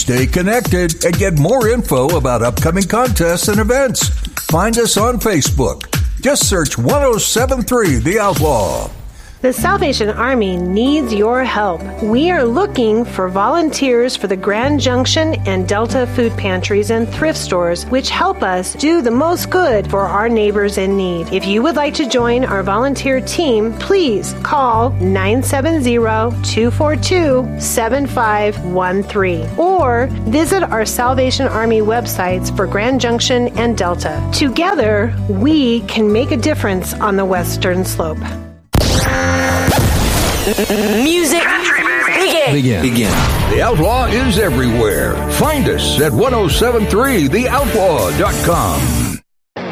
Stay connected and get more info about upcoming contests and events. Find us on Facebook. Just search 1073 The Outlaw. The Salvation Army needs your help. We are looking for volunteers for the Grand Junction and Delta food pantries and thrift stores, which help us do the most good for our neighbors in need. If you would like to join our volunteer team, please call 970-242-7513 or visit our Salvation Army websites for Grand Junction and Delta. Together, we can make a difference on the Western Slope. Music begin. The Outlaw is everywhere. Find us at 1073theoutlaw.com.